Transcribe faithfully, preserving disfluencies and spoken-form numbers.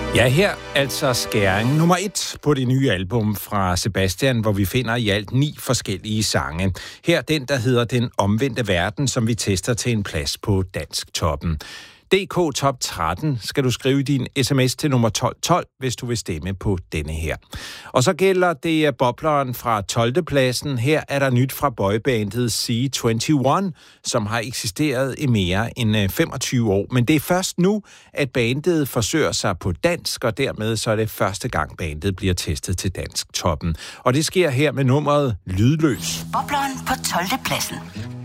Ja, her altså skæring nummer et på det nye album fra Sebastian, hvor vi finder i alt ni forskellige sange. Her den, der hedder Den Omvendte Verden, som vi tester til en plads på Dansk Toppen. D K Top tretten skal du skrive din sms til nummer tolv tolv, hvis du vil stemme på denne her. Og så gælder det bobleren fra tolvte pladsen. Her er der nyt fra boybandet C enogtyve, som har eksisteret i mere end femogtyve år. Men det er først nu, at bandet forsøger sig på dansk, og dermed så er det første gang, bandet bliver testet til Dansk Toppen. Og det sker her med nummeret Lydløs. Bobleren på tolvte pladsen.